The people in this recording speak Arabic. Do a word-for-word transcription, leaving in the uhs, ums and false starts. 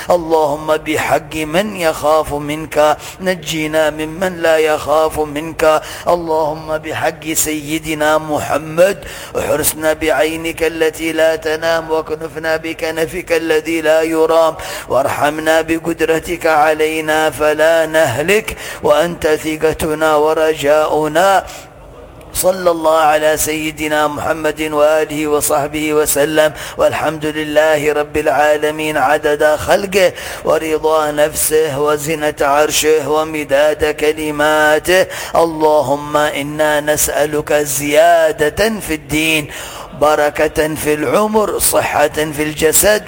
اللهم بحق من يخاف منك نجينا ممن لا يخاف منك. اللهم بحق سيدنا محمد احرسنا بعينك التي لا تنام وكنفنا بكنفك الذي لا يرام، وارحمنا بقدرتك علينا فلا نهلك، وأنت ثقتنا ورجاؤنا. صلى الله على سيدنا محمد وآله وصحبه وسلم، والحمد لله رب العالمين عدد خلقه ورضا نفسه وزنة عرشه ومداد كلماته. اللهم إنا نسألك زيادة في الدين، بركة في العمر، صحة في الجسد،